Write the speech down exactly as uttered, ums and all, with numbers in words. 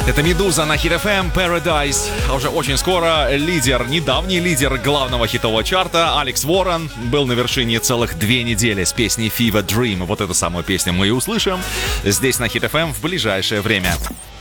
Это «Медуза» на Хит эф эм, Paradise. А уже очень скоро лидер, недавний лидер главного хитового чарта Алекс Уоррен был на вершине целых две недели с песней Fever Dream. Вот эту самую песню мы и услышим здесь на Хит эф эм в ближайшее время.